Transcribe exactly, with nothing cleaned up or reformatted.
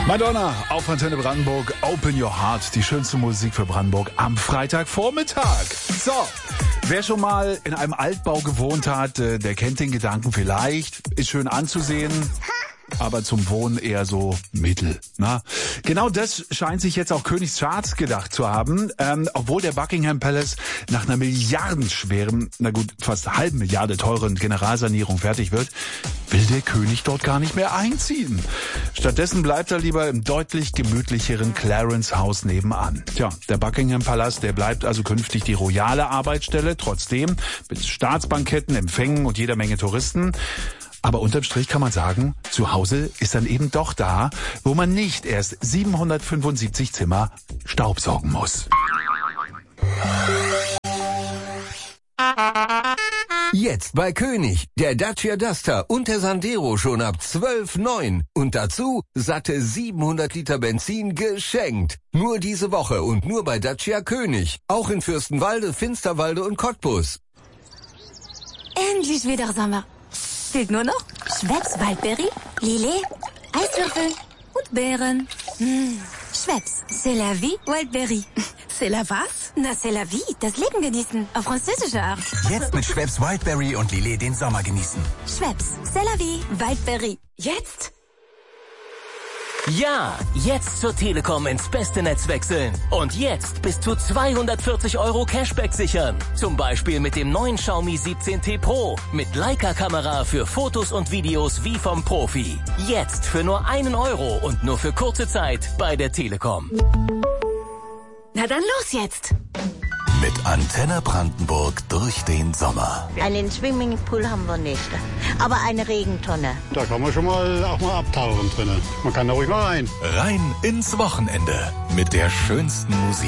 Madonna auf Antenne Brandenburg, Open Your Heart, die schönste Musik für Brandenburg am Freitagvormittag. So, wer schon mal in einem Altbau gewohnt hat, der kennt den Gedanken vielleicht, ist schön anzusehen, aber zum Wohnen eher so mittel. Na? Genau das scheint sich jetzt auch Königs Charles gedacht zu haben. Ähm, obwohl der Buckingham Palace nach einer milliardenschweren, na gut, fast halben Milliarde teuren Generalsanierung fertig wird, will der König dort gar nicht mehr einziehen. Stattdessen bleibt er lieber im deutlich gemütlicheren Clarence Haus nebenan. Tja, der Buckingham Palast, der bleibt also künftig die royale Arbeitsstelle, trotzdem mit Staatsbanketten, Empfängen und jeder Menge Touristen. Aber unterm Strich kann man sagen, zu Hause ist dann eben doch da, wo man nicht erst siebenhundertfünfundsiebzig Zimmer staubsaugen muss. Jetzt bei König, der Dacia Duster und der Sandero schon ab zwölf Komma neun. Und dazu satte siebenhundert Liter Benzin geschenkt. Nur diese Woche und nur bei Dacia König. Auch in Fürstenwalde, Finsterwalde und Cottbus. Endlich wieder Sommer. Fehlt nur noch Schweppes Waldberry, Lillet, Eiswürfel und Beeren. Mmh. Schweppes, c'est la vie, Waldberry. C'est la was? Na, c'est la vie, das Leben genießen, auf französische Art. Jetzt mit Schweppes Wildberry und Lillet den Sommer genießen. Schweppes, c'est la vie, Waldberry. Jetzt? Ja, jetzt zur Telekom ins beste Netz wechseln. Und jetzt bis zu zweihundertvierzig Euro Cashback sichern. Zum Beispiel mit dem neuen Xiaomi siebzehn T Pro. Mit Leica-Kamera für Fotos und Videos wie vom Profi. Jetzt für nur einen Euro und nur für kurze Zeit bei der Telekom. Na dann los jetzt. Mit Antenne Brandenburg durch den Sommer. Einen Swimmingpool haben wir nicht, aber eine Regentonne. Da kann man schon mal auch mal abtauchen drinnen. Man kann da ruhig mal rein. Rein ins Wochenende mit der schönsten Musik.